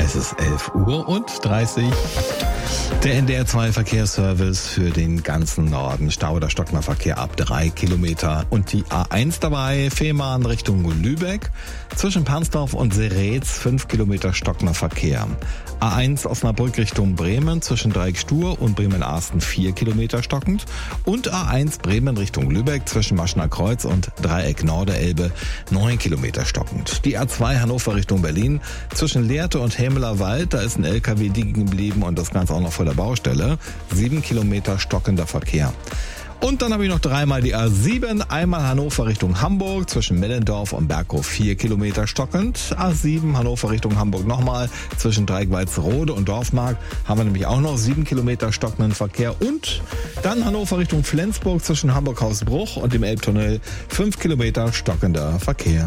Es ist 11:30 Uhr. Der NDR2 Verkehrsservice für den ganzen Norden. Stau oder stockender Verkehr ab 3 Kilometer. Und die A1 dabei, Fehmarn Richtung Lübeck. Zwischen Pansdorf und Seretz 5 Kilometer stockender Verkehr. A1 Osnabrück Richtung Bremen zwischen Dreieck-Stur und Bremen-Arsten 4 Kilometer stockend. Und A1 Bremen Richtung Lübeck zwischen Maschener Kreuz und Dreieck Norderelbe 9 Kilometer stockend. Die A2 Hannover Richtung Berlin zwischen Lehrte und Hämeler Wald, da ist ein LKW liegen geblieben und das Ganze auch noch vor der Baustelle. 7 Kilometer stockender Verkehr. Und dann habe ich noch dreimal die A7, einmal Hannover Richtung Hamburg, zwischen Mellendorf und Berghof 4 Kilometer stockend. A7 Hannover Richtung Hamburg nochmal, zwischen Dreieck-Walsrode und Dorfmark haben wir nämlich auch noch 7 Kilometer stockenden Verkehr. Und dann Hannover Richtung Flensburg, zwischen Hamburg-Hausbruch und dem Elbtunnel 5 Kilometer stockender Verkehr.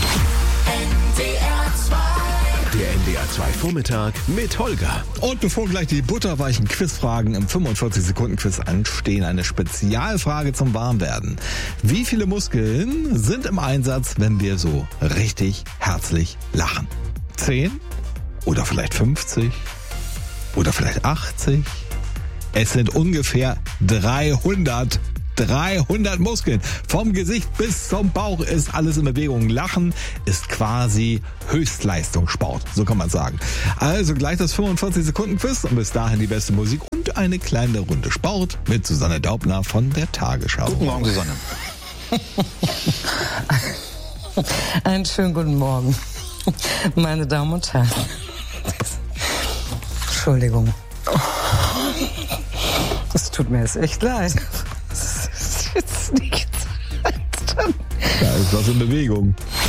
Der NDR2 Vormittag mit Holger. Und bevor gleich die butterweichen Quizfragen im 45-Sekunden-Quiz anstehen, eine Spezialfrage zum Warmwerden. Wie viele Muskeln sind im Einsatz, wenn wir so richtig herzlich lachen? 10? Oder vielleicht 50? Oder vielleicht 80? Es sind ungefähr 300 Muskeln. Vom Gesicht bis zum Bauch ist alles in Bewegung. Lachen ist quasi Höchstleistungssport, so kann man sagen. Also gleich das 45-Sekunden-Quiz und bis dahin die beste Musik und eine kleine Runde Sport mit Susanne Daubner von der Tagesschau. Guten Morgen, Susanne. Einen schönen guten Morgen, meine Damen und Herren. Entschuldigung. Es tut mir jetzt echt leid. Da ist was in Bewegung.